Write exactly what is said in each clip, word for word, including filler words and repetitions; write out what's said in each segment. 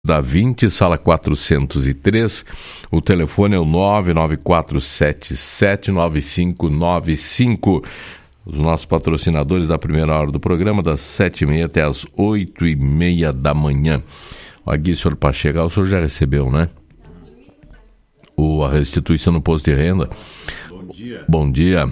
Da vinte, sala quatrocentos e três, o telefone é o nove nove quatro sete sete nove cinco nove cinco. Os nossos patrocinadores da primeira hora do programa, das sete e meia até as oito e meia da manhã. Aqui, senhor, para chegar, o senhor já recebeu, né? O, a restituição no imposto de renda. Bom dia. Bom dia.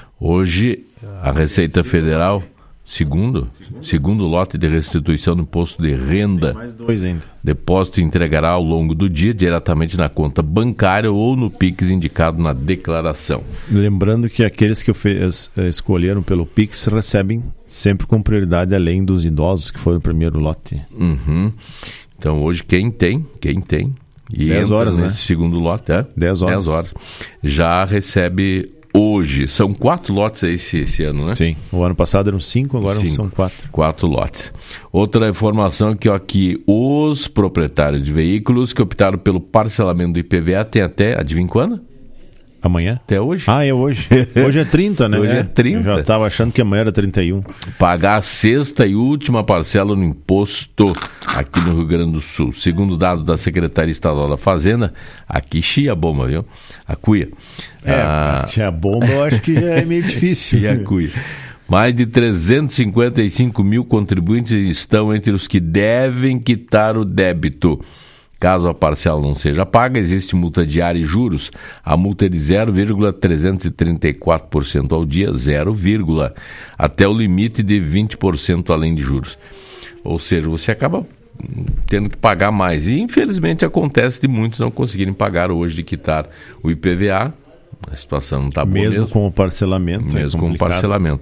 Hoje, a Receita Federal... Segundo, segundo lote de restituição do imposto de renda. Tem mais dois ainda. Depósito entregará ao longo do dia diretamente na conta bancária ou no Pix indicado na declaração. Lembrando que aqueles que escolheram pelo Pix recebem sempre com prioridade, além dos idosos que foram o primeiro lote. Uhum. Então hoje quem tem, quem tem e dez horas, nesse né? segundo lote, é? dez horas. dez horas. Já recebe hoje. São quatro lotes esse, esse ano, né? Sim. O ano passado eram cinco, agora cinco. São quatro. Quatro lotes. Outra informação é que ó, que os proprietários de veículos que optaram pelo parcelamento do I P V A têm até, adivinha quando? Amanhã? Até hoje. Ah, é hoje. Hoje é trinta, né? Hoje é trinta. Eu já estava achando que amanhã era trinta e um. Pagar a sexta e última parcela no imposto aqui no Rio Grande do Sul. Segundo dados da Secretaria Estadual da Fazenda, aqui chia a bomba, viu? A cuia. É, ah, chia a bomba eu acho que já é meio difícil. Chia a cuia. Mais de trezentos e cinquenta e cinco mil contribuintes estão entre os que devem quitar o débito. Caso a parcela não seja paga, existe multa diária e juros. A multa é de zero vírgula trezentos e trinta e quatro por cento ao dia, zero, até o limite de vinte por cento além de juros. Ou seja, você acaba tendo que pagar mais. E infelizmente acontece de muitos não conseguirem pagar hoje de quitar o I P V A. A situação não está boa mesmo. Mesmo com o parcelamento. Mesmo é com o parcelamento.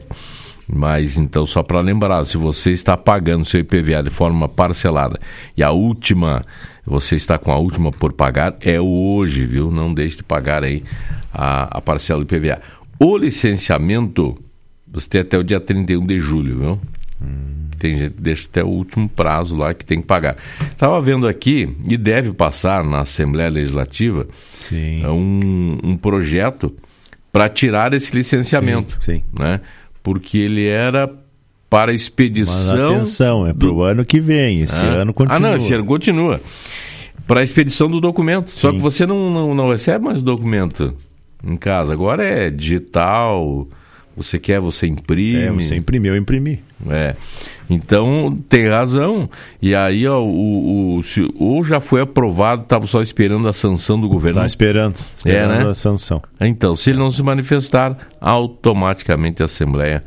Mas então, só para lembrar, se você está pagando seu I P V A de forma parcelada e a última, você está com a última por pagar, é hoje, viu? Não deixe de pagar aí a, a parcela do I P V A. O licenciamento, você tem até o dia trinta e um de julho, viu? Hum. Tem gente que deixa até o último prazo lá que tem que pagar. Estava vendo aqui, e deve passar na Assembleia Legislativa, sim, um, um projeto para tirar esse licenciamento, sim, sim. né? Porque ele era para expedição... Mas atenção, é para o do... ano que vem, esse ah. ano continua. Ah, não, esse ano continua. Para a expedição do documento. Sim. Só que você não, não, não recebe mais o documento em casa. Agora é digital, você quer, você imprime. É, você imprimiu, eu imprimi. É. Então, tem razão. E aí, ó, o, o, se, ou já foi aprovado, estava só esperando a sanção do governo. Está esperando, esperando é, né? a sanção. Então, se ele não se manifestar, automaticamente a Assembleia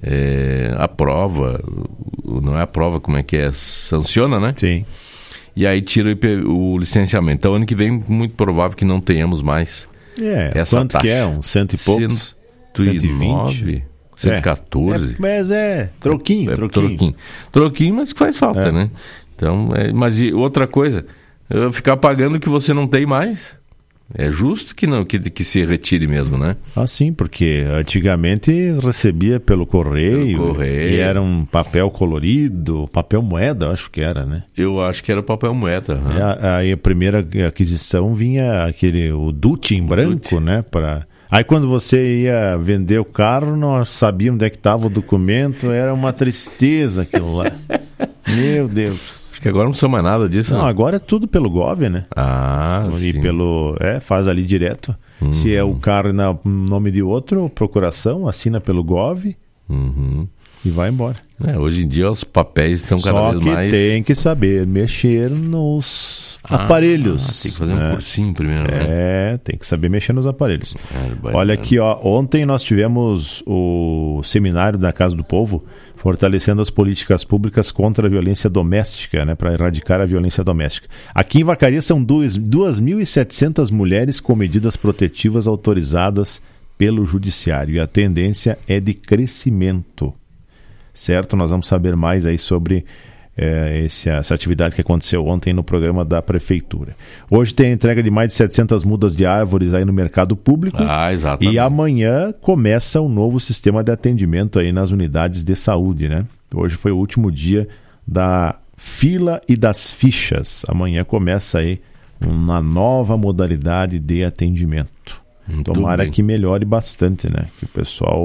é, aprova, não é aprova, como é que é? Sanciona, né? Sim. E aí tira o, I P, o licenciamento. Então, ano que vem, muito provável que não tenhamos mais é, essa quanto taxa. que é? Uns cento e poucos? cento e vinte? cento e quatorze. É, mas é troquinho, é, troquinho. troquinho. Troquinho, mas que faz falta, é. né? Então, é, mas e outra coisa, eu ficar pagando o que você não tem mais, é justo que não que, que se retire mesmo, né? Ah, sim, porque antigamente recebia pelo correio, pelo correio. E era um papel colorido, papel moeda, acho que era, né? Eu acho que era papel moeda. Né? Aí a, a primeira aquisição vinha aquele, o D U T em branco, D U T. Né? Para... Aí quando você ia vender o carro, não sabia onde é que estava o documento, era uma tristeza aquilo lá. Meu Deus. Acho que agora não precisa mais nada disso. Não, não. agora é tudo pelo Gov, né? Ah, e sim. pelo É, faz ali direto. Uhum. Se é o carro no nome de outro, procuração, assina pelo Gov uhum. e vai embora. É, hoje em dia os papéis estão cada Só vez que mais... tem que saber mexer nos... Ah, aparelhos. Ah, tem que fazer um é. cursinho primeiro, né? É, tem que saber mexer nos aparelhos. É, Olha aqui, ó, ontem nós tivemos o seminário da Casa do Povo fortalecendo as políticas públicas contra a violência doméstica, né, para erradicar a violência doméstica. Aqui em Vacaria são duas mil e setecentas mulheres com medidas protetivas autorizadas pelo Judiciário e a tendência é de crescimento. Certo? Nós vamos saber mais aí sobre É, esse, essa atividade que aconteceu ontem no programa da Prefeitura. Hoje tem a entrega de mais de setecentas mudas de árvores aí no mercado público. Ah, exatamente. E amanhã começa um novo sistema de atendimento aí nas unidades de saúde, né? Hoje foi o último dia da fila e das fichas. Amanhã começa aí uma nova modalidade de atendimento. Muito Tomara bem. Que melhore bastante, né? Que o pessoal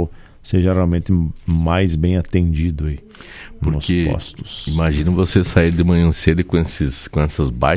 seja realmente mais bem atendido aí. Porque nos postos. Imagina você sair de manhã cedo com, esses, com essas baixas